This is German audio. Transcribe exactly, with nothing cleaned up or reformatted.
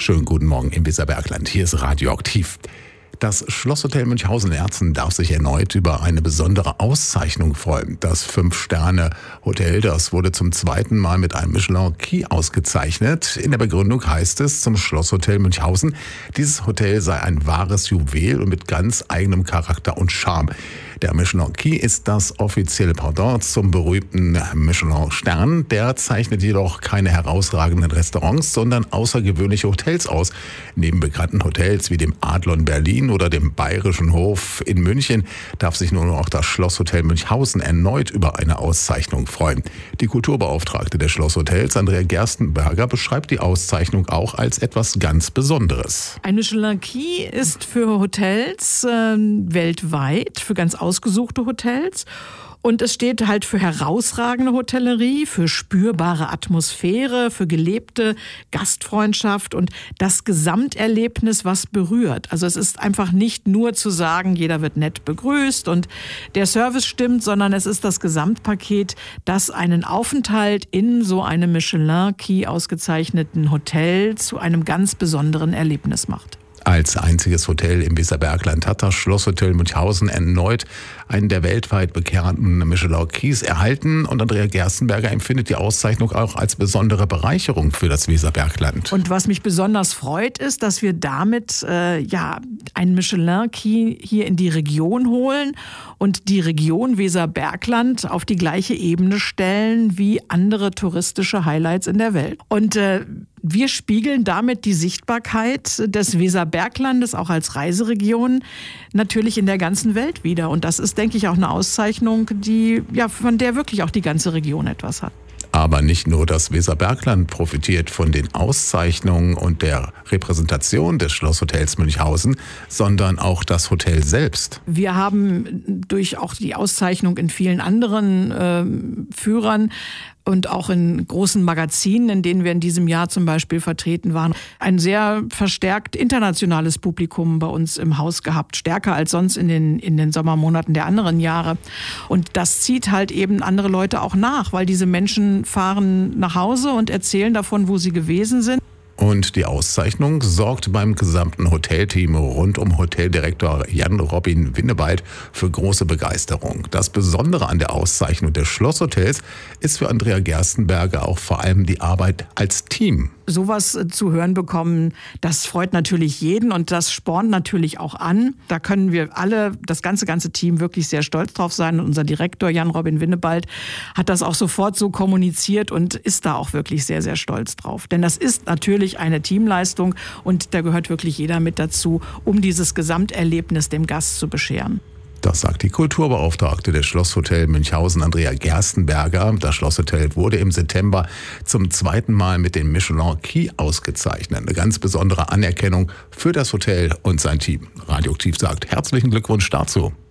Schönen guten Morgen im Weserbergland. Hier ist Radioaktiv. Das Schlosshotel Münchhausen-Erzen darf sich erneut über eine besondere Auszeichnung freuen. Das Fünf-Sterne-Hotel, das wurde zum zweiten Mal mit einem Michelin Key ausgezeichnet. In der Begründung heißt es zum Schlosshotel Münchhausen, dieses Hotel sei ein wahres Juwel und mit ganz eigenem Charakter und Charme. Der Michelin Key ist das offizielle Pendant zum berühmten Michelin-Stern. Der zeichnet jedoch keine herausragenden Restaurants, sondern außergewöhnliche Hotels aus. Neben bekannten Hotels wie dem Adlon Berlin oder dem Bayerischen Hof in München darf sich nun auch das Schlosshotel Münchhausen erneut über eine Auszeichnung freuen. Die Kulturbeauftragte des Schlosshotels, Andrea Gerstenberger, beschreibt die Auszeichnung auch als etwas ganz Besonderes. Ein Michelin Key ist für Hotels äh, weltweit, für ganz ausgesuchte Hotels. Und es steht halt für herausragende Hotellerie, für spürbare Atmosphäre, für gelebte Gastfreundschaft und das Gesamterlebnis, was berührt. Also es ist einfach nicht nur zu sagen, jeder wird nett begrüßt und der Service stimmt, sondern es ist das Gesamtpaket, das einen Aufenthalt in so einem Michelin-Key ausgezeichneten Hotel zu einem ganz besonderen Erlebnis macht. Als einziges Hotel im Weserbergland hat das Schlosshotel Münchhausen erneut einen der weltweit bekannten Michelin Keys erhalten. Und Andrea Gerstenberger empfindet die Auszeichnung auch als besondere Bereicherung für das Weserbergland. Und was mich besonders freut, ist, dass wir damit äh, ja einen Michelin Key hier in die Region holen und die Region Weserbergland auf die gleiche Ebene stellen wie andere touristische Highlights in der Welt. Und äh, wir spiegeln damit die Sichtbarkeit des Weserberglandes auch als Reiseregion natürlich in der ganzen Welt wider. Und das ist, denke ich, auch eine Auszeichnung, die, ja, von der wirklich auch die ganze Region etwas hat. Aber nicht nur das Weserbergland profitiert von den Auszeichnungen und der Repräsentation des Schlosshotels Münchhausen, sondern auch das Hotel selbst. Wir haben durch auch die Auszeichnung in vielen anderen äh, Führern und auch in großen Magazinen, in denen wir in diesem Jahr zum Beispiel vertreten waren, ein sehr verstärkt internationales Publikum bei uns im Haus gehabt, stärker als sonst in den, in den Sommermonaten der anderen Jahre. Und das zieht halt eben andere Leute auch nach, weil diese Menschen fahren nach Hause und erzählen davon, wo sie gewesen sind. Und die Auszeichnung sorgt beim gesamten Hotelteam rund um Hoteldirektor Jan-Robin Winnebald für große Begeisterung. Das Besondere an der Auszeichnung des Schlosshotels ist für Andrea Gerstenberger auch vor allem die Arbeit als Team. Sowas zu hören bekommen, das freut natürlich jeden und das spornt natürlich auch an. Da können wir alle, das ganze, ganze Team wirklich sehr stolz drauf sein. Und unser Direktor Jan-Robin Winnebald hat das auch sofort so kommuniziert und ist da auch wirklich sehr, sehr stolz drauf. Denn das ist natürlich eine Teamleistung und da gehört wirklich jeder mit dazu, um dieses Gesamterlebnis dem Gast zu bescheren. Das sagt die Kulturbeauftragte des Schlosshotel Münchhausen, Andrea Gerstenberger. Das Schlosshotel wurde im September zum zweiten Mal mit dem Michelin Key ausgezeichnet. Eine ganz besondere Anerkennung für das Hotel und sein Team. Radioaktiv sagt herzlichen Glückwunsch dazu.